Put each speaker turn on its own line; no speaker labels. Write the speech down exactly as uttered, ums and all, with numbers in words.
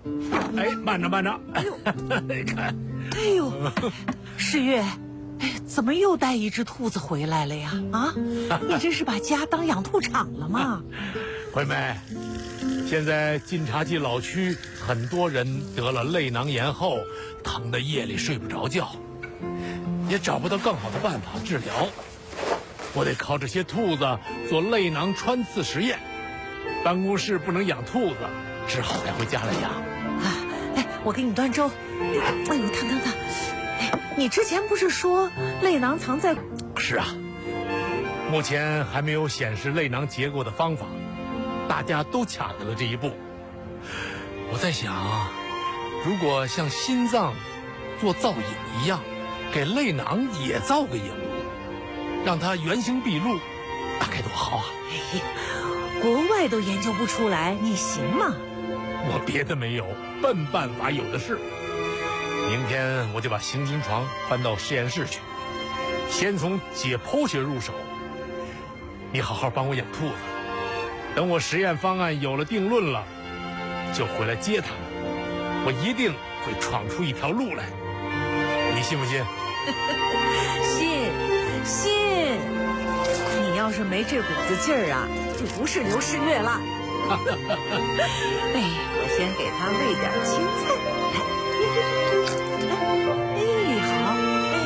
哎，慢着慢着，哎呦，看，
哎呦，世月，哎，怎么又带一只兔子回来了呀？啊，你这是把家当养兔场了吗？
惠妹，现在晋察冀老区很多人得了泪囊炎后，疼得夜里睡不着觉，也找不到更好的办法治疗。我得靠这些兔子做泪囊穿刺实验。办公室不能养兔子，只好带回家来养。
啊，哎，我给你端粥。哎呦，烫烫烫！哎，你之前不是说泪囊藏在……
是啊，目前还没有显示泪囊结构的方法，大家都卡在了这一步。我在想，如果像心脏做造影一样，给泪囊也造个影，让它原形毕露，那该多好啊！
哎呀，国外都研究不出来，你行吗？
我别的没有，笨办法有的是。明天我就把行军床搬到实验室去，先从解剖学入手。你好好帮我养兔子，等我实验方案有了定论了，就回来接他们。我一定会闯出一条路来，你信不信？
信信，你要是没这股子劲儿啊，就不是刘世月了。哎，我先给他喂点青菜。来，